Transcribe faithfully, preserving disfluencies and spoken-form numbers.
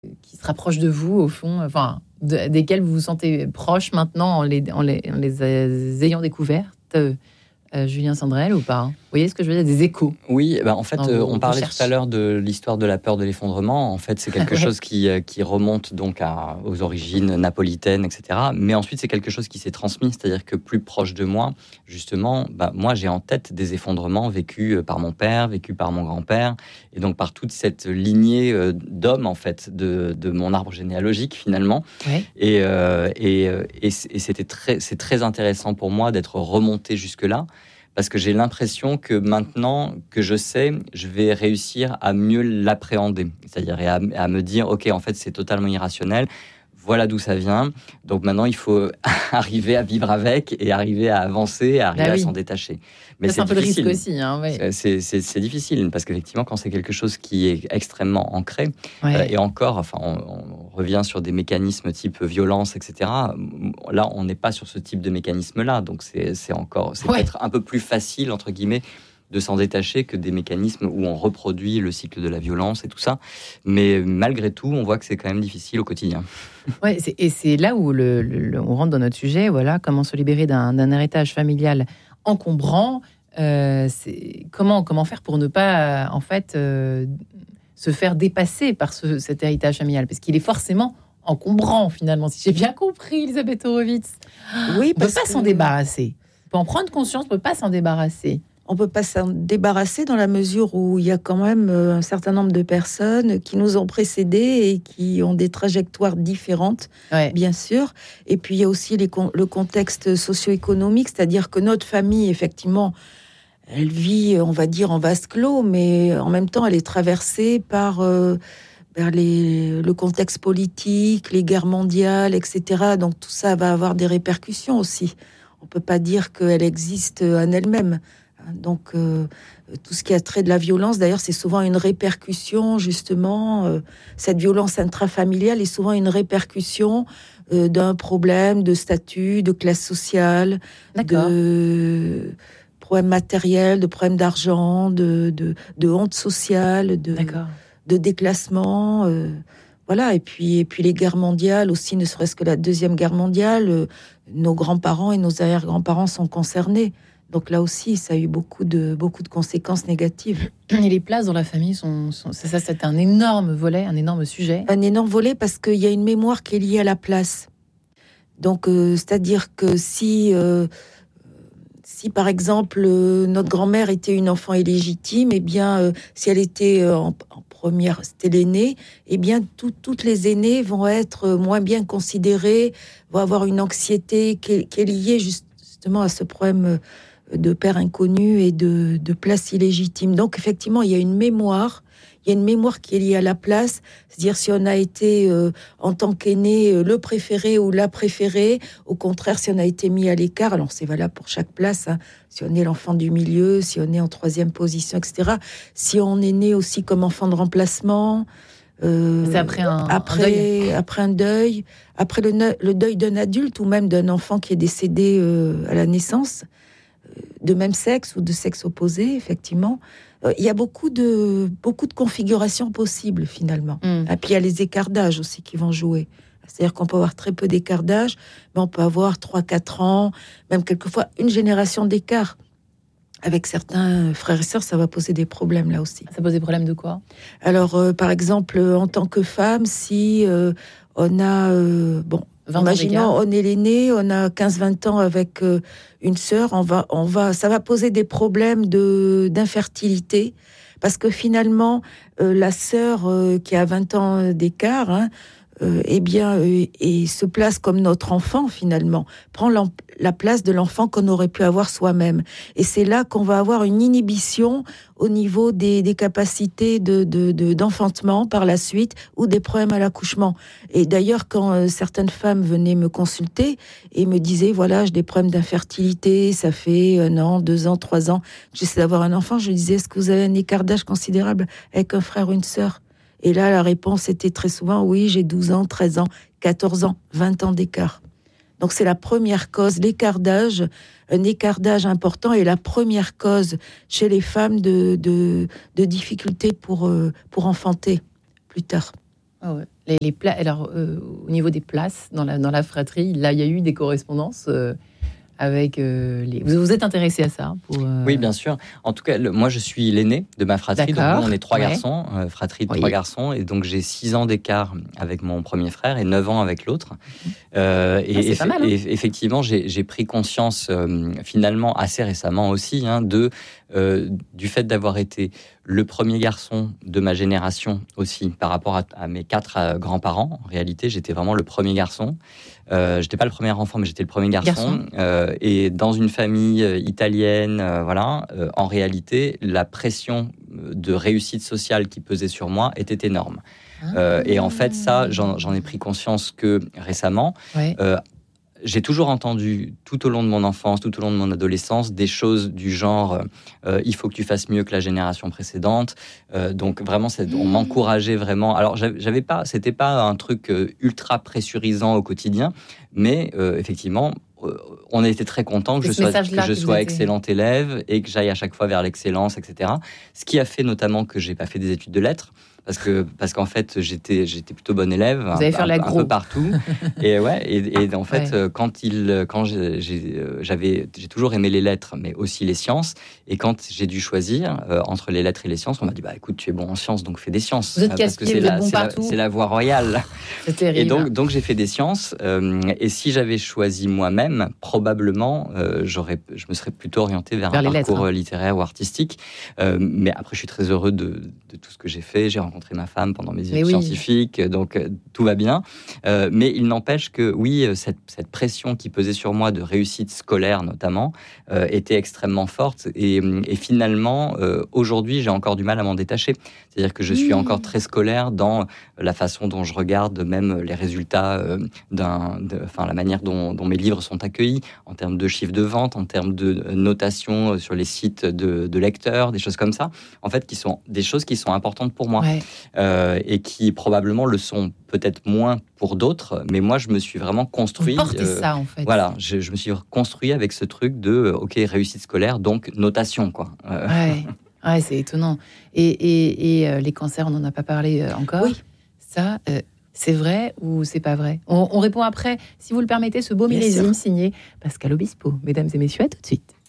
qui se rapprochent de vous, au fond, enfin, de, desquels vous vous sentez proche maintenant en les, en les, en les ayant découvertes, euh, euh, Julien Sandrel, ou pas? Vous voyez ce que je veux dire? Des échos. Oui, ben en fait, vos, on parlait recherches. tout à l'heure de l'histoire de la peur de l'effondrement. En fait, c'est quelque ouais. chose qui, qui remonte donc à, aux origines napolitaines, et cetera. Mais ensuite, c'est quelque chose qui s'est transmis, c'est-à-dire que plus proche de moi, justement, ben, moi, j'ai en tête des effondrements vécus par mon père, vécus par mon grand-père, et donc par toute cette lignée d'hommes, en fait, de, de mon arbre généalogique, finalement. Ouais. Et, euh, et, et, et c'était très, c'est très intéressant pour moi d'être remonté jusque-là, parce que j'ai l'impression que maintenant que je sais, je vais réussir à mieux l'appréhender. C'est-à-dire à, à me dire, OK, en fait, c'est totalement irrationnel. Voilà d'où ça vient. Donc maintenant, il faut arriver à vivre avec et arriver à avancer, à arriver bah oui. à s'en détacher. Mais ça, c'est, c'est un difficile. Peu le risque aussi. Hein, oui. c'est, c'est, c'est, c'est difficile parce qu'effectivement, quand c'est quelque chose qui est extrêmement ancré, ouais. euh, et encore, enfin, on, on revient sur des mécanismes type violence, et cetera. Là, on n'est pas sur ce type de mécanisme-là. Donc c'est, c'est encore, c'est ouais. peut-être un peu plus facile, entre guillemets, de s'en détacher que des mécanismes où on reproduit le cycle de la violence et tout ça. Mais malgré tout, on voit que c'est quand même difficile au quotidien. Ouais, c'est, et c'est là où le, le, on rentre dans notre sujet, voilà, comment se libérer d'un, d'un héritage familial encombrant. Euh, c'est, comment, comment faire pour ne pas, en fait, euh, se faire dépasser par ce, cet héritage familial, parce qu'il est forcément encombrant, finalement, si j'ai bien compris, Elisabeth Horowitz. Oui, on ne peut pas que... s'en débarrasser. On peut en prendre conscience, on ne peut pas s'en débarrasser. On ne peut pas s'en débarrasser dans la mesure où il y a quand même un certain nombre de personnes qui nous ont précédés et qui ont des trajectoires différentes, ouais. bien sûr. Et puis, il y a aussi les, le contexte socio-économique, c'est-à-dire que notre famille, effectivement, elle vit, on va dire, en vase clos, mais en même temps, elle est traversée par euh, les, le contexte politique, les guerres mondiales, et cetera. Donc, tout ça va avoir des répercussions aussi. On ne peut pas dire qu'elle existe en elle-même. Donc, euh, tout ce qui a trait de la violence, d'ailleurs, c'est souvent une répercussion, justement. Euh, cette violence intrafamiliale est souvent une répercussion euh, d'un problème de statut, de classe sociale, D'accord. de problèmes matériels, de problèmes d'argent, de, de, de honte sociale, de, de déclassement. Euh, voilà. Et puis, et puis les guerres mondiales aussi, ne serait-ce que la Deuxième Guerre mondiale, euh, nos grands-parents et nos arrière-grands-parents sont concernés. Donc là aussi, ça a eu beaucoup de, beaucoup de conséquences négatives. Et les places dans la famille, sont, sont, c'est ça, c'est un énorme volet, un énorme sujet. Un énorme volet parce qu'il y a une mémoire qui est liée à la place. Donc, euh, c'est-à-dire que si, euh, si par exemple, euh, notre grand-mère était une enfant illégitime, eh bien, euh, si elle était euh, en, en première, c'était l'aînée, eh bien, tout, toutes les aînées vont être moins bien considérées, vont avoir une anxiété qui est, qui est liée justement à ce problème de père inconnu et de, de place illégitime. Donc, effectivement, il y a une mémoire, il y a une mémoire qui est liée à la place, c'est-à-dire si on a été, euh, en tant qu'aîné, euh, le préféré ou la préférée, au contraire, si on a été mis à l'écart, alors c'est valable pour chaque place, hein, si on est l'enfant du milieu, si on est en troisième position, et cetera. Si on est né aussi comme enfant de remplacement, euh, c'est après un, après, un deuil. Après un deuil, après le, le deuil d'un adulte ou même d'un enfant qui est décédé euh, à la naissance, de même sexe ou de sexe opposé, effectivement. Euh, il y a beaucoup de, beaucoup de configurations possibles, finalement. Mm. Et puis, il y a les écarts d'âge aussi qui vont jouer. C'est-à-dire qu'on peut avoir très peu d'écart d'âge, mais on peut avoir trois quatre ans, même quelquefois une génération d'écart. Avec certains frères et sœurs, ça va poser des problèmes, là aussi. Ça pose des problèmes de quoi ? Alors, euh, par exemple, en tant que femme, si euh, on a... Euh, bon, imaginons, on est l'aîné, on a quinze vingt ans avec euh, une sœur, on va, on va, ça va poser des problèmes de, d'infertilité, parce que finalement, euh, la sœur euh, qui a vingt ans d'écart, hein, euh, eh bien, euh, et se place comme notre enfant, finalement, prend la place de l'enfant qu'on aurait pu avoir soi-même. Et c'est là qu'on va avoir une inhibition au niveau des, des capacités de, de, de, d'enfantement par la suite, ou des problèmes à l'accouchement. Et d'ailleurs, quand euh, certaines femmes venaient me consulter et me disaient, voilà, j'ai des problèmes d'infertilité, ça fait un an, deux ans, trois ans, j'essaie d'avoir un enfant, je disais, est-ce que vous avez un écart d'âge considérable avec un frère ou une sœur ? Et là, la réponse était très souvent, oui, j'ai douze ans, treize ans, quatorze ans, vingt ans d'écart. Donc, c'est la première cause, l'écart d'âge, un écart d'âge important est la première cause chez les femmes de, de, de difficultés pour, euh, pour enfanter plus tard. Ah ouais. Les, les pla- Alors, euh, au niveau des places dans la, dans la fratrie, là, il y a eu des correspondances euh, avec euh, les... Vous vous êtes intéressé à ça pour, euh... Oui, bien sûr. En tout cas, le, moi, je suis l'aîné de ma fratrie. D'accord. Donc, nous, on est trois Ouais. garçons, euh, fratrie de Oui. trois garçons. Et donc, j'ai six ans d'écart avec mon premier frère et neuf ans avec l'autre. Euh, et, Ah, c'est eff- pas mal, hein. et effectivement, j'ai, j'ai pris conscience, euh, finalement, assez récemment aussi, hein, de, euh, du fait d'avoir été le premier garçon de ma génération aussi, par rapport à, à mes quatre euh, grands-parents. En réalité, j'étais vraiment le premier garçon. Euh, j'étais pas le premier enfant, mais j'étais le premier garçon. Garçon. Euh, et dans une famille euh, italienne, euh, voilà. Euh, en réalité, la pression de réussite sociale qui pesait sur moi était énorme. Ah. Euh, et en fait, ça, j'en, j'en ai pris conscience que récemment. Ouais. Euh, J'ai toujours entendu tout au long de mon enfance, tout au long de mon adolescence, des choses du genre euh, il faut que tu fasses mieux que la génération précédente. Euh, donc vraiment, c'est, on m'encourageait vraiment. Alors j'avais pas, c'était pas un truc euh, ultra pressurisant au quotidien, mais euh, effectivement, euh, on était très contents que je sois, que je sois excellent élève et que j'aille à chaque fois vers l'excellence, et cetera. Ce qui a fait notamment que j'ai pas fait des études de lettres. Parce que parce qu'en fait j'étais j'étais plutôt bon élève, Vous allez un, faire un, l'agro. un peu partout. Et ouais et, et en fait ouais. quand il quand j'ai, j'ai j'avais j'ai toujours aimé les lettres mais aussi les sciences, et quand j'ai dû choisir euh, entre les lettres et les sciences, on m'a dit bah écoute, tu es bon en sciences donc fais des sciences. Vous êtes euh, parce que c'est la, bon c'est, la, c'est la voie royale. C'est terrible. Et donc donc j'ai fait des sciences euh, et si j'avais choisi moi-même, probablement euh, j'aurais je me serais plutôt orienté vers, vers un parcours lettres, hein. littéraire ou artistique. Euh, mais après je suis très heureux de, de tout ce que j'ai fait. J'ai rencontré ma femme pendant mes études oui. scientifiques, donc euh, tout va bien. Euh, mais il n'empêche que oui, cette, cette pression qui pesait sur moi de réussite scolaire notamment euh, était extrêmement forte. Et, et finalement, euh, aujourd'hui, j'ai encore du mal à m'en détacher. C'est-à-dire que je suis mmh. encore très scolaire dans la façon dont je regarde même les résultats, euh, d'un, de, enfin la manière dont, dont mes livres sont accueillis en termes de chiffres de vente, en termes de notation sur les sites de, de lecteurs, des choses comme ça. En fait, qui sont des choses qui sont importantes pour moi. Ouais. Euh, et qui probablement le sont peut-être moins pour d'autres, mais moi je me suis vraiment construit. Vous portez euh, ça en fait. Voilà, je, je me suis construit avec ce truc de ok, réussite scolaire, donc notation quoi. Euh... Ouais. ouais, c'est étonnant. Et, et, et euh, les cancers, on n'en a pas parlé euh, encore. Oui. Ça, euh, c'est vrai ou c'est pas vrai? on, on répond après, si vous le permettez, ce beau millésime signé Pascal Obispo. Mesdames et messieurs, à tout de suite.